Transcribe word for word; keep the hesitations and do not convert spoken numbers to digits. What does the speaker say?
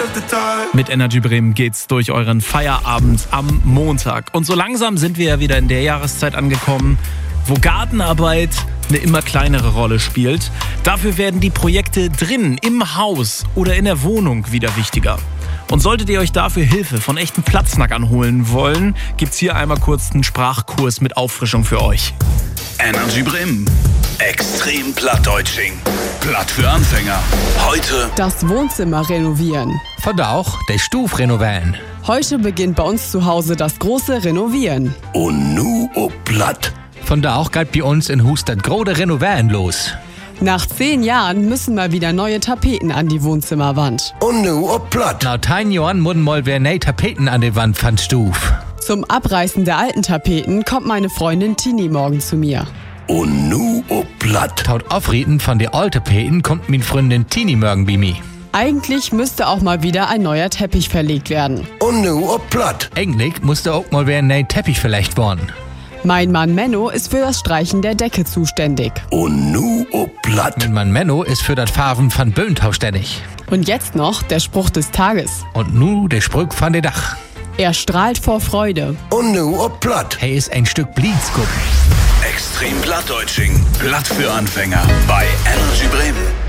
Mit Energy Bremen geht's durch euren Feierabend am Montag. Und so langsam sind wir ja wieder in der Jahreszeit angekommen, wo Gartenarbeit eine immer kleinere Rolle spielt. Dafür werden die Projekte drin, im Haus oder in der Wohnung wieder wichtiger. Und solltet ihr euch dafür Hilfe von echten Platznackern holen wollen, gibt's hier einmal kurz einen Sprachkurs mit Auffrischung für euch. Energy Bremen. Extrem Plattdeutsching. Platt für Anfänger. Heute das Wohnzimmer renovieren. Von da auch der Stuf renovieren. Heute beginnt bei uns zu Hause das große Renovieren. und nu o Platt. Von da auch geht bei uns in Hus das große Renovieren los. Nach zehn Jahren müssen mal wieder neue Tapeten an die Wohnzimmerwand. Und nu o Platt. Nach zehn Jahren müssen mal wieder neue Tapeten an die Wand von Stuf. Zum Abreißen der alten Tapeten kommt meine Freundin Tini morgen zu mir. Und nu o Platt. Taut Aufreden von der alten Tapeten kommt min Freundin Tini morgen bei mir. Eigentlich müsste auch mal wieder ein neuer Teppich verlegt werden. Und nu o Platt. Eigentlich musste auch mal wieder ein neuer Teppich vielleicht worden. Mein Mann Menno ist für das Streichen der Decke zuständig. Und nu o Platt. Mein Mann Menno ist für das Farben von Böen zuständig. Und jetzt noch der Spruch des Tages. Und nu der Sprück von der Dach. Er strahlt vor Freude. Und nu o Platt. Er ist ein Stück Blitzguck. Extrem Plattdeutsching. Platt für Anfänger. Bei Energy Bremen.